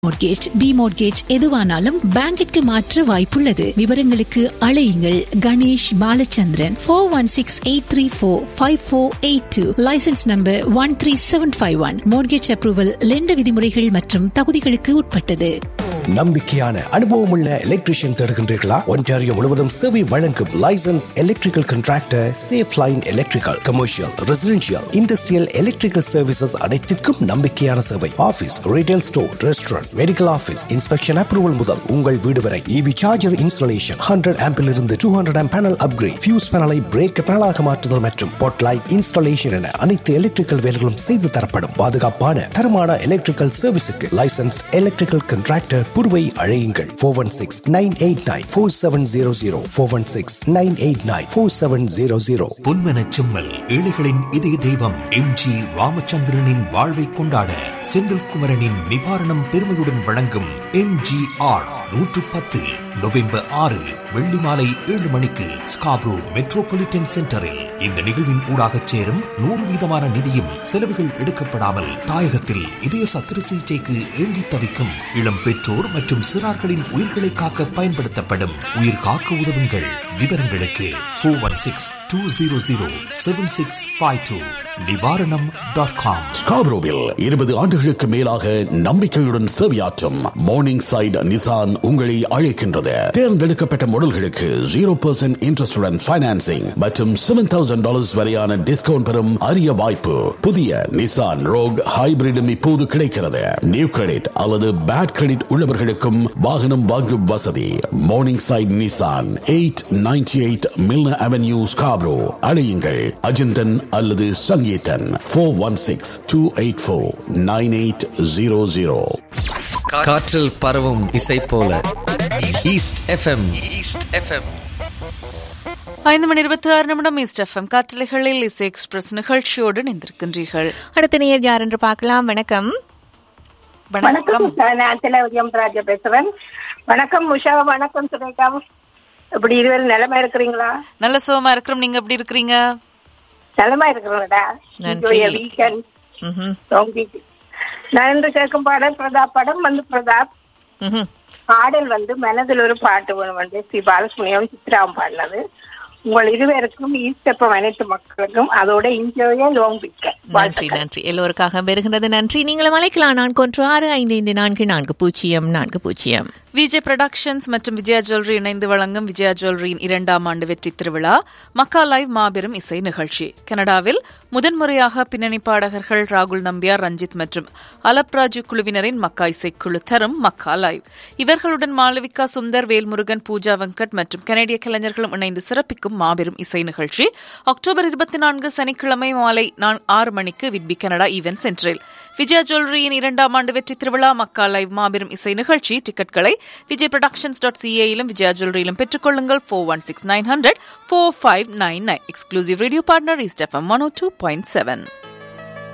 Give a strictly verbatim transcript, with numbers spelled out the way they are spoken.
Mortgage, B mortgage எதுவானாலும் பேங்கிற்கு மாற்ற வாய்ப்புள்ளது. விவரங்களுக்கு அழையுங்கள் Ganesh Balachandran four one six eight three four five four eight two. Licence number one three seven five one. Mortgage approval லெண்ட விதிமுறைகள் மற்றும் தகுதிகளுக்கு உட்பட்டது. நம்பிக்கையான அனுபவமுள்ள எலக்ட்ரீஷியன் தேடுகின்றீர்களா? ஒன்டாரியோ முழுவதும் சேவை வழங்கும் licence electrical contractor safe line electrical, commercial, residential, industrial electrical services அனைத்திற்கும் நம்பிக்கையான சேவை. Office, retail store, restaurant, medical office, inspection approval முதல் உங்கள் வீடு வரை. இவி சார்ஜர் இன்ஸ்டாலேஷன், ஹண்ட்ரட் ஆம்பில் இருந்து two hundred amp panel upgrade, fuse பேனலை பிரேக் பேனலாக மாற்றுதல் மற்றும் பொட் லைட் இன்ஸ்டாலேஷன் என அனைத்து எலக்ட்ரிக்கல் வேலைகளும் செய்து தரப்படும். பாதுகாப்பான தரமான எலக்ட்ரிக்கல் சர்வீஸுக்கு லைசன்ஸ் எலக்ட்ரிக்கல் கான்ட்ராக்டர் புருவை அழையுங்கள். Four one six nine eight nine four seven zero zero four one six nine eight nine four seven zero zero. பொன்மனச் செம்மல், ஏழைகளின் இதய தெய்வம் எம் ஜி ராமச்சந்திரனின் வாழ்வை கொண்டாட செந்தில்குமரனின் நிவாரணம் பெருமையுடன் வழங்கும் எம் ஜி ஆர் நூற்று பத்து நவம்பர் ஆறு வெள்ளி மாலை ஏழு மணிக்கு ஸ்காப்ரோ மெட்ரோபாலிட்டன் சென்டரில். இந்த நிகழ்வின் ஊடாக சேரும் நூறு வீதமான நிதியும் செலவுகள் எடுக்கப்படாமல் தாயகத்தில் இதய சத்திர சிகிச்சைக்கு ஏங்கி தவிக்கும் இளம் பெற்றோர் மற்றும் சிறார்களின் உயிர்களை காக்க பயன்படுத்தப்படும். உயிர் காக்க உதவுங்கள். விவரங்களுக்கு four one six two zero zero seven six five two நிவாரணம் டாட் காம். ஸ்காப்ரோவில் இருபது ஆண்டுகளுக்கு மேலாக நம்பிக்கையுடன் சேவையாற்றும் மார்னிங் சைட் நிசான் உங்களை அழைக்கின்றது. தேர்ந்தெடுக்கப்பட்ட மாடல்களுக்கு ஜீரோ பர்சன்ட் இன்ட்ரெஸ்டுடன் பைனான்சிங் மற்றும் செவன் தௌசண்ட் டாலர்ஸ் வரையான டிஸ்கவுண்ட் பெறும் அரிய வாய்ப்பு. புதிய நிசான் ரோக் ஹைபிரிடும் இப்போது கிடைக்கிறது. நியூ கிரெடிட் அல்லது பேட் கிரெடிட் உள்ளவர்களுக்கும் வாகனம் வாங்கும் வசதி. Morning side Nissan, eight ninety eight Milner avenue, Scarborough. அழையுங்கள் அஜிந்தன் அல்லது Sangeethan. Four one six two eight four nine eight zero zero. காற்றில் பரவும் இசை போல ஈஸ்ட் எஃப்எம். ஈஸ்ட் எஃப்எம் ஐந்து மணி இருபத்தி ஆறு நிமிடம். ஈஸ்ட் எஃப்எம் காற்றலைகளில் இசை எக்ஸ்பிரஸ் நிகழ்ச்சியோடு இணைந்திருக்கின்றீர்கள். அடுத்த நேயர் யார் என்று பார்க்கலாம். வணக்கம். வணக்கம், நான் திலவதியம் ராஜா பேசுறேன். வணக்கம் உஷா. வணக்கம் சுரேகா. இப்படி இருவரும் நிலமா இருக்கிறீங்களா? நல்ல சுகமா இருக்கிறோம். நீங்க எப்படி இருக்கிறீங்க? நிலமா இருக்கிறோம்டா. நான் இன்று கேட்கும் பாடல் பிரதாப் படம் வந்து பிரதாப் பாடல் வந்து மனதில் ஒரு பாட்டு வந்து ஸ்ரீ பாலசுப்ரமணியம் சித்ராவும் பாடினது. உங்கள் இருவருக்கும் ஈஸ்டப்பம் அனைத்து மக்களுக்கும் அதோட இன்ஜோய லோங் பிக்க. நன்றி நன்றி. எல்லோருக்காக பெறுகின்றது. நன்றி. நீங்களும் அழைக்கலாம். நான்கு ஒன்று ஆறு ஐந்து ஐந்து நான்கு நான்கு பூஜ்ஜியம் நான்கு பூஜ்ஜியம். விஜய் புரொடக்ஷன்ஸ் மற்றும் விஜயா ஜுவல்லரி இணைந்து வழங்கும் விஜயா ஜுவல்லரியின் இரண்டாம் ஆண்டு வெற்றி திருவிழா மக்கா லைவ் மாபெரும் இசை நிகழ்ச்சி. கனடாவில் முதன்முறையாக பின்னணி பாடகர்கள் ராகுல் நம்பியார், ரஞ்சித் மற்றும் அலப்ராஜு குழுவினரின் மக்கா இசைக்குழு தரும் மக்கா லைவ். இவர்களுடன் மாளவிகா சுந்தர், வேல்முருகன், பூஜா வெங்கட் மற்றும் கனடிய கலைஞர்களும் இணைந்து சிறப்பிக்கும் மாபெரும் இசை நிகழ்ச்சி அக்டோபர் இருபத்தி நான்கு சனிக்கிழமை மாலை ஆறு மணிக்கு விட்பி கனடா ஈவென்ட் சென்டரில். விஜயா ஜுவல்லரியின் இரண்டாம் ஆண்டு வெற்றி திருவிழா மக்கா லைவ் மாபெரும் இசை நிகழ்ச்சி டிக்கெட்களை விஜய் புரொடக்ஷன்ஸ் டாட் சிஏயிலும் விஜயா ஜுவல்லரியிலும் பெற்றுக் கொள்ளுங்கள். Four one six nine hundred four five nine nine. Exclusive radio partner east FM one ஓ டூ பாயிண்ட் செவன்.